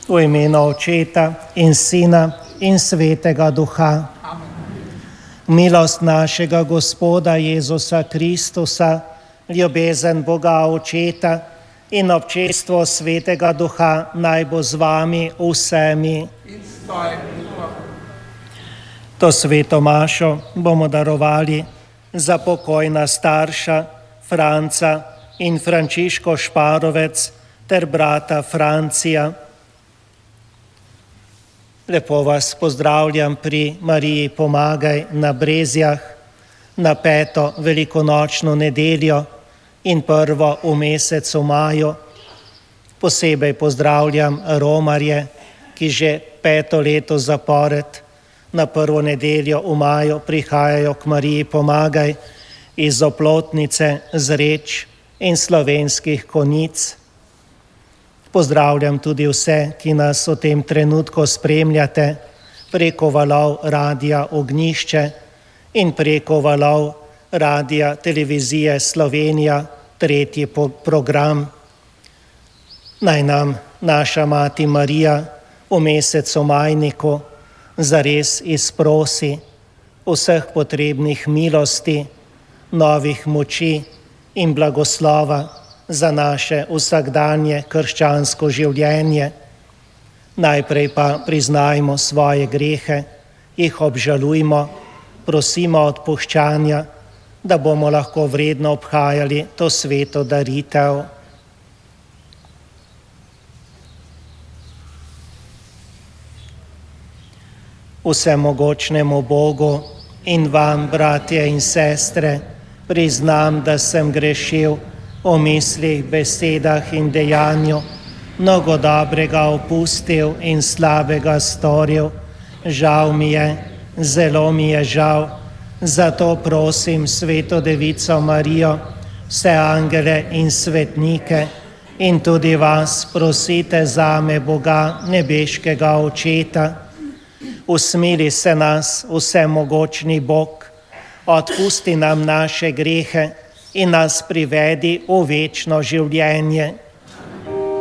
V imenu Očeta in Sina in Svetega Duha. Milost našega Gospoda Jezusa Kristusa, ljubezen Boga Očeta in občestvo Svetega Duha naj bo z vami vsemi. To sveto mašo bomo darovali za pokojna starša Franca in Frančiško Šparovec ter brata Francija. Lepo vas pozdravljam pri Mariji Pomagaj na Brezjah, na 5. velikonočno nedeljo in prvo v mesecu maju. Posebej pozdravljam romarje, ki že 5. leto zapored na prvo nedeljo v maju prihajajo k Mariji Pomagaj iz Oplotnice, Zreč in Slovenskih Konjic. Pozdravljam tudi vse, ki nas v tem trenutku spremljate preko valov Radia Ognjišče in preko valov Radia Televizije Slovenija, 3. program. Naj nam naša Mati Marija v mesecu majniku zares izprosi vseh potrebnih milosti, novih moči in blagoslova za naše vsakdanje krščansko življenje. Najprej pa priznajmo svoje grehe, jih obžalujmo, prosimo odpuščanja, da bomo lahko vredno obhajali to sveto daritev. Vsemogočnemu Bogu in vam, bratje in sestre, priznam, da sem grešil v mislih, besedah in dejanju, mnogo dobrega opustil in slabega storil. Žal mi je, zelo mi je žal, zato prosim Sveto Devico Marijo, vse angele in svetnike in tudi vas prosite zame Boga, nebeškega Očeta. Usmili se nas, vsemogočni Bog, odpusti nam naše grehe in nas privedi v večno življenje.